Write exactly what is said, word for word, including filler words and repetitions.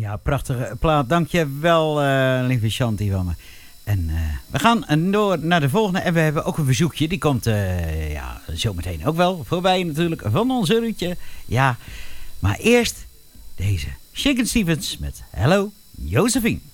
Ja, prachtige plaat. Dank je wel, uh, lieve Shanti van me. En uh, we gaan door naar de volgende. En we hebben ook een verzoekje. Die komt uh, ja, zo meteen ook wel voorbij natuurlijk. Van ons Urrutje. Ja, maar eerst deze. Shakin' Stevens met Hello, Josephine.